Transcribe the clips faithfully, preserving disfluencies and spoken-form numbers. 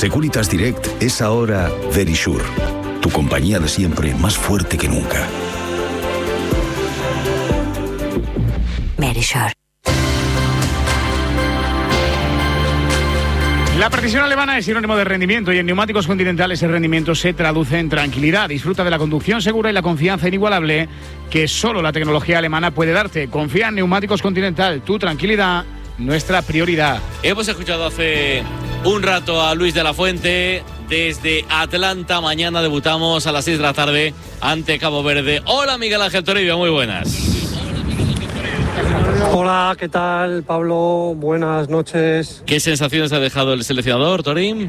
Securitas Direct es ahora Verisure, tu compañía de siempre más fuerte que nunca. Verisure. La precisión alemana es sinónimo de rendimiento y en Neumáticos Continental ese rendimiento se traduce en tranquilidad. Disfruta de la conducción segura y la confianza inigualable que solo la tecnología alemana puede darte. Confía en Neumáticos Continental, tu tranquilidad, nuestra prioridad. Hemos escuchado hace un rato a Luis de la Fuente desde Atlanta. Mañana debutamos a las seis de la tarde ante Cabo Verde. Hola Miguel Ángel Toribio, muy buenas. Hola, ¿qué tal, Pablo? Buenas noches. ¿Qué sensaciones ha dejado el seleccionador, Torín?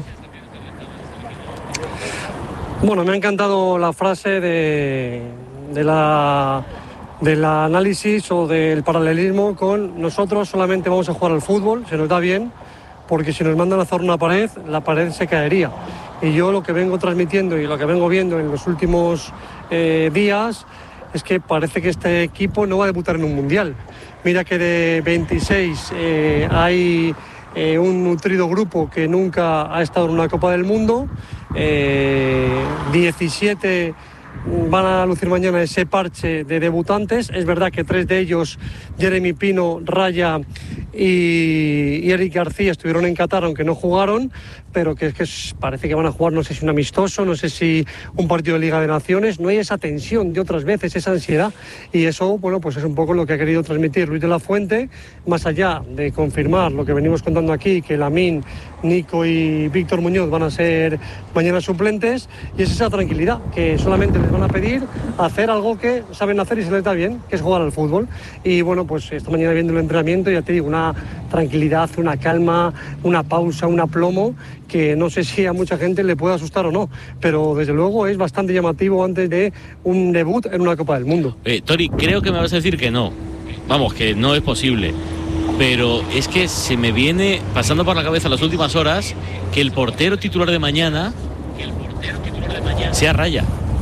Bueno, me ha encantado la frase de, de la, del análisis o del paralelismo con nosotros solamente vamos a jugar al fútbol, se nos da bien, porque si nos mandan a hacer una pared, la pared se caería. Y yo lo que vengo transmitiendo y lo que vengo viendo en los últimos eh, días es que parece que este equipo no va a debutar en un mundial. Mira que de veintiséis eh, hay eh, un nutrido grupo que nunca ha estado en una Copa del Mundo, eh, diecisiete van a lucir mañana ese parche de debutantes. Es verdad que tres de ellos, Jeremy Pino, Raya y, y Eric García, estuvieron en Qatar aunque no jugaron, pero que es que parece que van a jugar, no sé si un amistoso, no sé si un partido de Liga de Naciones. No hay esa tensión de otras veces, esa ansiedad, y eso, bueno, pues es un poco lo que ha querido transmitir Luis de la Fuente, más allá de confirmar lo que venimos contando aquí, que Lamine, Nico y Víctor Muñoz van a ser mañana suplentes, y es esa tranquilidad que solamente les van a pedir hacer algo que saben hacer y se les da bien, que es jugar al fútbol. Y bueno, pues esta mañana viendo el entrenamiento, ya te digo, una tranquilidad, una calma, una pausa, un aplomo que no sé si a mucha gente le puede asustar o no, pero desde luego es bastante llamativo antes de un debut en una Copa del Mundo. Eh, Tori, creo que me vas a decir que no, vamos, que no es posible, pero es que se me viene pasando por la cabeza las últimas horas que el portero titular de mañana, que el portero titular de mañana sea Raya.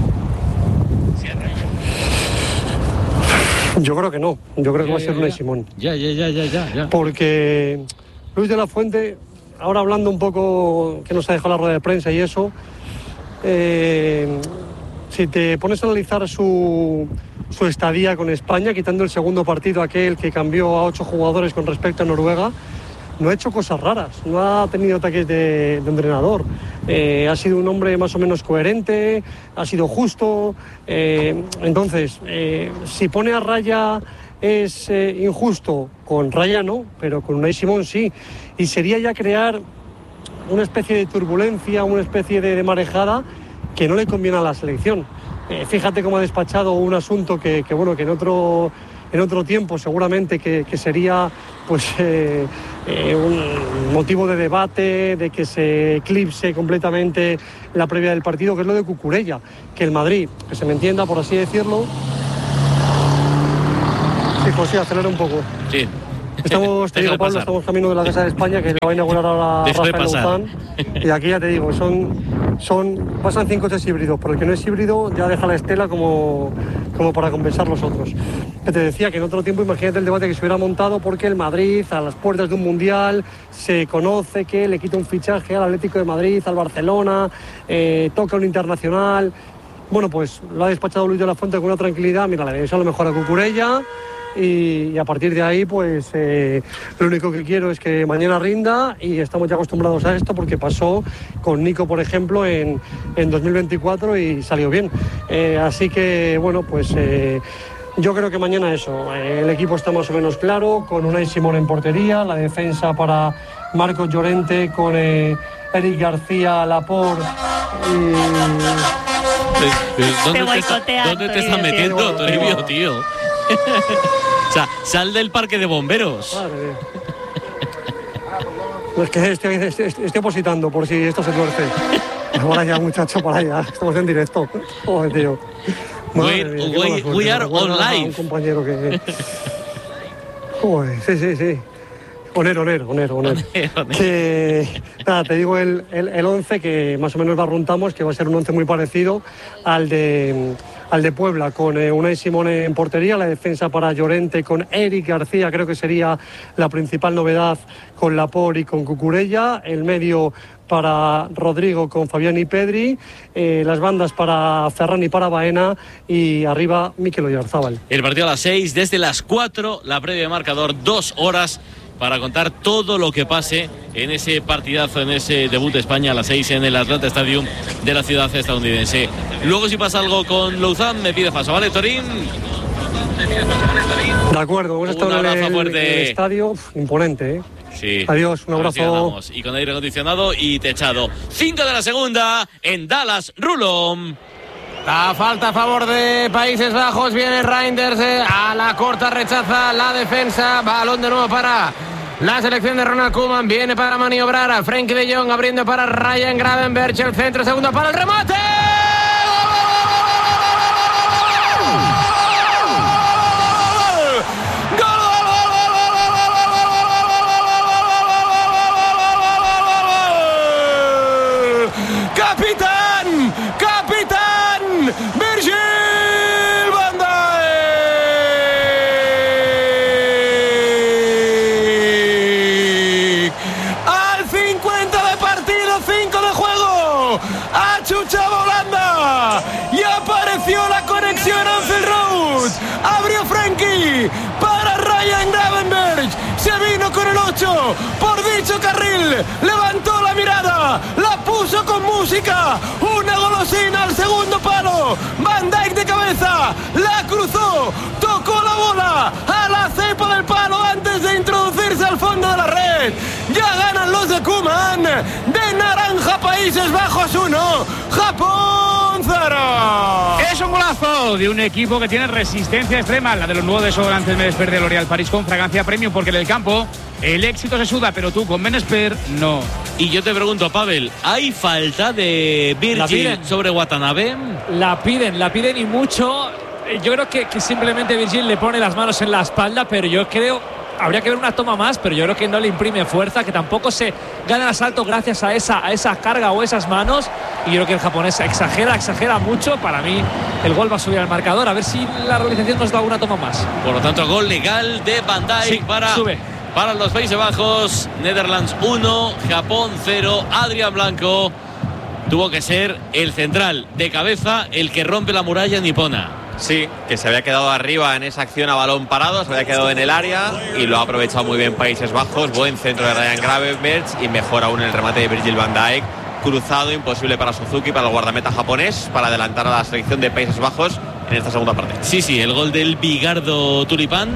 Yo creo que no, yo creo que ya, va a ser ya, Unai ya. Simón. Ya, ya, ya, ya, ya, ya. Porque Luis de la Fuente, ahora hablando un poco, que nos ha dejado la rueda de prensa y eso, eh, si te pones a analizar su, su estadía con España, quitando el segundo partido, aquel que cambió a ocho jugadores con respecto a Noruega, no ha hecho cosas raras, no ha tenido ataques de, de entrenador. Eh, ha sido un hombre más o menos coherente, ha sido justo. Eh, entonces, eh, si pone a Raya es eh, injusto, con Raya no, pero con Unai Simón sí. Y sería ya crear una especie de turbulencia, una especie de, de marejada que no le conviene a la selección. Eh, fíjate cómo ha despachado un asunto que, que bueno, que en otro... en otro tiempo seguramente que, que sería pues eh, eh, un motivo de debate, de que se eclipse completamente la previa del partido, que es lo de Cucurella, que el Madrid, que se me entienda por así decirlo. Sí, pues sí, acelera un poco. Sí. Estamos, te digo, Pablo, estamos camino de la Casa de España, que la va a inaugurar ahora Rafael Luzán. Y aquí ya te digo, son, son, pasan cinco coches híbridos, pero el que no es híbrido ya deja la estela como, como para compensar los otros. Que te decía que en otro tiempo, imagínate el debate que se hubiera montado, porque el Madrid, a las puertas de un mundial, se conoce que le quita un fichaje al Atlético de Madrid, al Barcelona, eh, toca un internacional. Bueno, pues lo ha despachado Luis de la Fuente con una tranquilidad. Mira, le deseo lo mejor a Cucurella. Y, y a partir de ahí, pues eh, lo único que quiero es que mañana rinda, y estamos ya acostumbrados a esto porque pasó con Nico, por ejemplo, en, en dos mil veinticuatro y salió bien. Eh, así que, bueno, pues eh, yo creo que mañana eso, eh, el equipo está más o menos claro, con Unai Simón en portería, la defensa para Marcos Llorente, con eh, Eric García, Laporte y... ¿Dónde te, está, ¿dónde te estás metiendo, Toribio, tío? O sea, sal del parque de bomberos. Madre mía. Es que estoy, estoy, estoy opositando por si esto se tuerce. Para allá, muchacho, para allá. Estamos en directo. Joder, tío. We, mía, we, we are on live. Un compañero que... Joder, sí, sí, sí. Oner, Oner, Oner, Oner. Que, nada, te digo el, el, el once que más o menos barruntamos, que va a ser un once muy parecido al de, al de Puebla, con eh, Unai Simone en portería, la defensa para Llorente con Eric García, creo que sería la principal novedad, con Laporte y con Cucurella, el medio para Rodrigo con Fabián y Pedri, eh, las bandas para Ferran y para Baena, y arriba Mikel Oyarzabal. El partido a las seis, desde las cuatro, la previa de marcador, dos horas para contar todo lo que pase en ese partidazo, en ese debut de España a las seis en el Atlanta Stadium de la ciudad estadounidense. Luego, si pasa algo con Louzán, me pide paso, ¿vale, Torín? De acuerdo, hemos estado en el, en el estadio, uf, imponente, ¿eh? Sí. Adiós, un abrazo. Y con aire acondicionado y techado. Cinco de la segunda en Dallas, Rulon. La falta a favor de Países Bajos, viene Reinders eh, a la corta, rechaza la defensa, balón de nuevo para la selección de Ronald Koeman, viene para maniobrar a Frenkie de Jong, abriendo para Ryan Gravenberch, el centro, segundo para el remate. ¡Capitán! ¡Capitán! ¡Virgil van Dijk! Al cincuenta de partido, cinco de juego. Achuchaba Holanda y apareció la conexión Anfield Road. Abrió Frenkie para Ryan Gravenberch. Se vino con el ocho por dicho carril. Levantó la mirada, la puso con música. Una golosina al segundo palo. Van Dijk de cabeza, la cruzó, tocó la bola a la cepa del palo antes de introducirse al fondo de la red. Ya ganan los de Koeman. De naranja, Países Bajos uno, Japón cero. Es un golazo de un equipo que tiene resistencia extrema, la de los nuevos desodorantes Menesper de L'Oréal París con fragancia premium, porque en el campo el éxito se suda, pero tú con Menesper no. Y yo te pregunto, Pavel, ¿hay falta de Virgil sobre Watanabe? La piden, la piden y mucho. Yo creo que, que simplemente Virgil le pone las manos en la espalda, pero yo creo, habría que ver una toma más, pero yo creo que no le imprime fuerza, que tampoco se gana el asalto gracias a esa, a esa carga o esas manos. Y yo creo que el japonés exagera, exagera mucho. Para mí el gol va a subir al marcador, a ver si la realización nos da una toma más. Por lo tanto, gol legal de Van Dijk sí, para, para los Países Bajos. Netherlands uno, Japón cero. Adrián Blanco tuvo que ser el central de cabeza el que rompe la muralla nipona. Sí, que se había quedado arriba en esa acción a balón parado, se había quedado en el área y lo ha aprovechado muy bien Países Bajos. Buen centro de Ryan Gravenberch y mejor aún el remate de Virgil van Dijk. Cruzado, imposible para Suzuki, para el guardameta japonés, para adelantar a la selección de Países Bajos en esta segunda parte. Sí, sí, el gol del Bigardo Tulipán.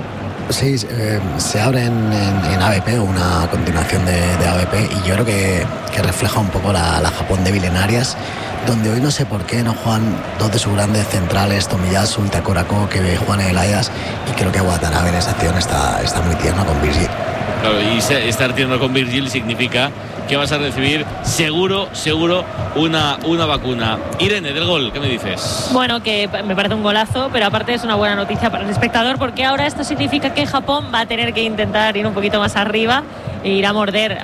Sí, eh, se abre en, en, en A B P, una continuación de, de A B P, y yo creo que, que refleja un poco la, la Japón débil en áreas, donde hoy no sé por qué no juegan dos de sus grandes centrales, Tomiyasu y Takorako, que juegan en el Ajax, y creo que Watanabe en esa acción está, está muy tierno con Virgil. Claro, y estar tierno con Virgil significa que vas a recibir seguro, seguro una, una vacuna. Irene, del gol, ¿qué me dices? Bueno, que me parece un golazo, pero aparte es una buena noticia para el espectador, porque ahora esto significa que Japón va a tener que intentar ir un poquito más arriba e ir a morder